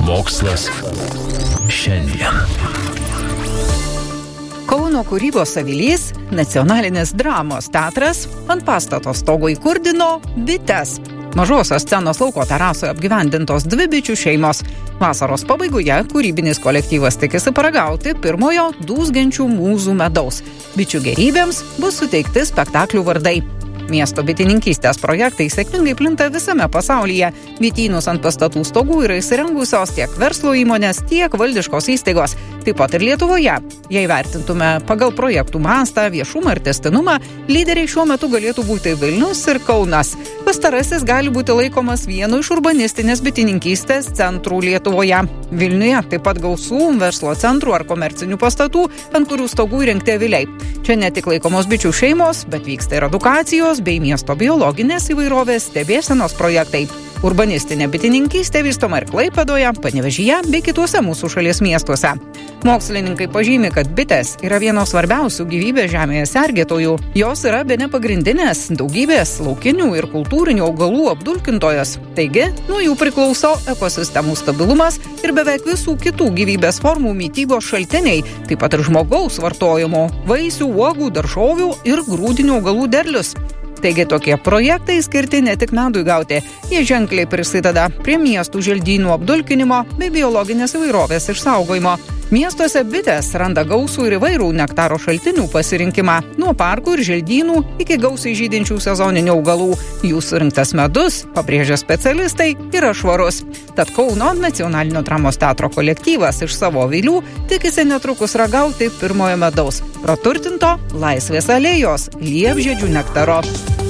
Mokslas šiandien. Kauno kūrybos avilys, nacionalinis dramos teatras, ant pastato stogo įkurdino bites. Mažosios scenos lauko terasoje apgyvendintos 2 bičių šeimos. Vasaros pabaigoje kūrybinis kolektyvas tikisi paragauti pirmojo dūzgiančių mūzų medaus. Bičių gerybėms bus suteikti spektaklių vardai. Miesto bitininkystės projektai sėkmingai plinta visame pasaulyje. Bitynus ant pastatų stogų yra įsirengusios tiek verslo įmonės, tiek valdiškos įstaigos. Taip pat ir Lietuvoje. Jei vertintume pagal projektų mastą, viešumą ir tęstinumą, lyderiai šiuo metu galėtų būti Vilnius ir Kaunas. Pastarasis gali būti laikomas vienu iš urbanistinės bitininkystės centrų Lietuvoje. Vilniuje taip pat gausų verslo centrų ar komercinių pastatų, ant kurių stogų įrengti aviliai. Čia ne tik laikomos bičių šeimos, bet vyksta ir edukacijos bei miesto biologinės įvairovės stebėsenos projektai. Urbanistinė bitininkystė vystoma ir Klaipėdoje, Panevėžyje bei kituose mūsų šalies miestuose. Mokslininkai pažymi, kad bitės yra vienos svarbiausių gyvybės žemėje sergėtojų. Jos yra bene pagrindinės daugybės laukinių ir kultūrinių augalų apdulkintojos. Taigi, nuo jų priklauso ekosistemų stabilumas ir beveik visų kitų gyvybės formų mitybos šaltiniai, taip pat ir žmogaus vartojimo, vaisių, uogų, daržovių ir grūdinių augalų derlius. Taigi tokie projektai skirti ne tik medui gauti, jie ženkliai prisideda prie miestų želdynų apdulkinimo bei biologinės įvairovės išsaugojimo. Miestuose bitės randa gausų ir įvairių nektaro šaltinių pasirinkimą, nuo parkų ir želdynų iki gausiai žydinčių sezoninių augalų. Jų surinktas medus, pabrėžia specialistai, yra švarus. Tad Kauno nacionalinio dramos teatro kolektyvas iš savo avilių tikisi netrukus ragauti pirmojo medaus, praturtinto Laisvės alėjos liepžiedžių nektaro.